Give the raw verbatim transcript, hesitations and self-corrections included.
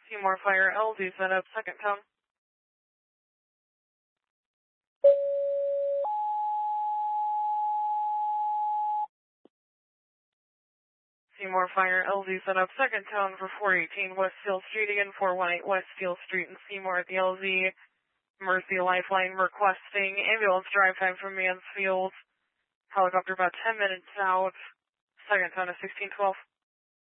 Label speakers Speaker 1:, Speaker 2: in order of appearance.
Speaker 1: Seymour Fire L Z set up second tone. Seymour Fire L Z set up second tone for four eighteen West Field Street again, four one eight West Field Street in Seymour at the L Z. Mercy Lifeline requesting ambulance drive time from Mansfield. Helicopter about ten minutes out. Second tone of sixteen twelve.